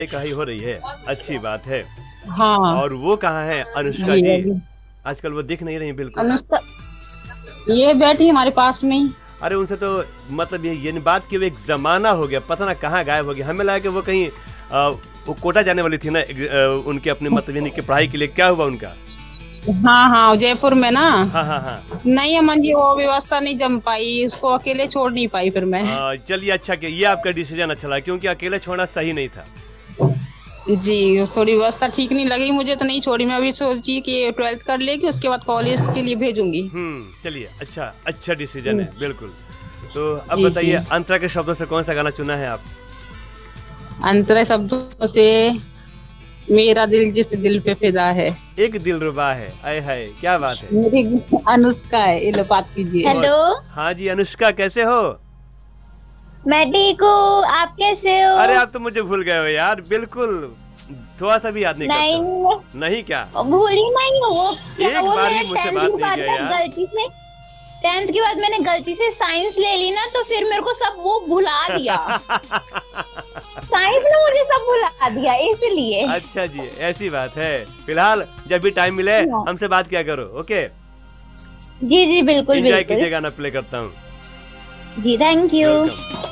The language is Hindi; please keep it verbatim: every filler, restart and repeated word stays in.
कहाई हो रही है, अच्छी बात है। हाँ। और वो कहाँ है अनुष्का जी जी? जी। आजकल वो दिख नहीं रही बिल्कुल। अनुष्का ये बैठी हमारे पास में ही। अरे उनसे तो मतलब ये ये बात की वो एक जमाना हो गया, पता ना कहाँ गायब हो गया। हमें लगा कि वो कहीं आ, वो कोटा जाने वाली थी ना, आ, उनके अपने मतलब यानी कि पढ़ाई के लिए। क्या हुआ उनका? हाँ हाँ, जयपुर में ना। हाँ हाँ हाँ। नहीं अमन जी, वो व्यवस्था नहीं जम पाई, उसको अकेले छोड़ नहीं पाई फिर मैं। आ, चलिए अच्छा कि ये आपका डिसीजन अच्छा लगा, क्योंकि अकेले छोड़ना सही नहीं था। जी, थोड़ी व्यवस्था ठीक नहीं लगी मुझे तो नहीं छोड़ी। मैं अभी सोची कि ट्वेल्थ कर लेगी, उसके बाद कॉलेज के लिए भेजूंगी। हम्म, चलिए अच्छा अच्छा डिसीजन है बिल्कुल। तो अब जी जी। बताइए, अंतरा के शब्दों से कौन सा गाना चुना है आप? अंतरे शब्दों से मेरा दिल जिस दिल पे फिदा है। एक दिलरुबा है, आय हाय क्या बात है। मेरी अनुष्का है, ये लो बात कीजिए। हेलो। हाँ जी अनुष्का, कैसे हो? मैं ठीक हूँ, आप कैसे हो? अरे आप तो मुझे भूल गए हो यार, बिल्कुल थोड़ा सा भी याद नहीं करते नहीं हो। नहीं क्या? भूली नहीं हूँ। वो क्या एक वो बार मेरा भी मुझसे टेंथ बात के नहीं बाद किया मैं यार। गलती से टेंथ के बाद मैंने गलती से साइंस ले ली ना, तो फिर मेरे को सब वो भुला दिया। साइंस ने मुझे सब भुला दिया इसलिए। अच्छा जी, ऐसी बात है। फिलहाल जब भी टाइम मिले हाँ। हमसे बात किया करो, ओके? जी जी बिल्कुल एंजॉय बिल्कुल। कीजिए, गाना प्ले करता हूँ। जी थैंक यू। वेलकम।